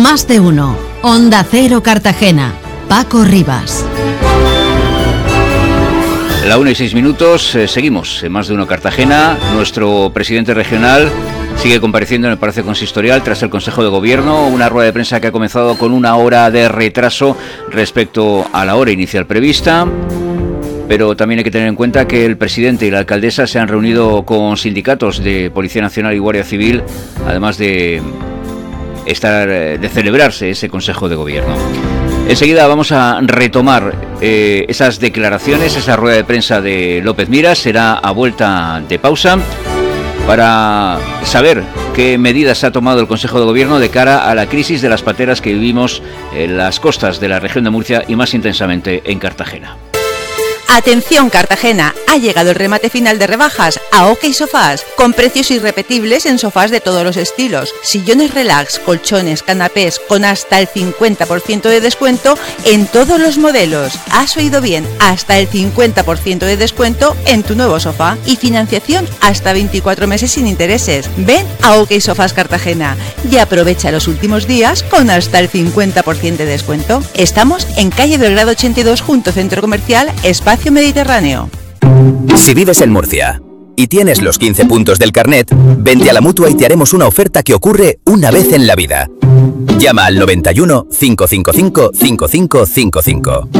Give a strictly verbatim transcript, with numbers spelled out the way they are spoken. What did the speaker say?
Más de uno. Onda Cero Cartagena. Paco Rivas. La una y seis minutos, eh, seguimos en Más de uno Cartagena. Nuestro presidente regional sigue compareciendo en el Palacio Consistorial tras el Consejo de Gobierno, una rueda de prensa que ha comenzado con una hora de retraso respecto a la hora inicial prevista. Pero también hay que tener en cuenta que el presidente y la alcaldesa se han reunido con sindicatos de Policía Nacional y Guardia Civil, además de estar de celebrarse ese Consejo de Gobierno. Enseguida vamos a retomar eh, esas declaraciones, esa rueda de prensa de López Miras. Será a vuelta de pausa para saber qué medidas ha tomado el Consejo de Gobierno de cara a la crisis de las pateras que vivimos en las costas de la región de Murcia y más intensamente en Cartagena. Atención Cartagena, ha llegado el remate final de rebajas a OK Sofás, con precios irrepetibles en sofás de todos los estilos, sillones relax, colchones, canapés, con hasta el cincuenta por ciento de descuento en todos los modelos. Has oído bien, hasta el cincuenta por ciento de descuento en tu nuevo sofá y financiación hasta veinticuatro meses sin intereses. Ven a OK Sofás Cartagena y aprovecha los últimos días con hasta el cincuenta por ciento de descuento. Estamos en calle Belgrado ochenta y dos junto Centro Comercial Espacio Mediterráneo. Si vives en Murcia y tienes los quince puntos del carnet, vente a la Mutua y te haremos una oferta que ocurre una vez en la vida. Llama al noventa y uno, cinco cinco cinco, cinco cinco cinco cinco.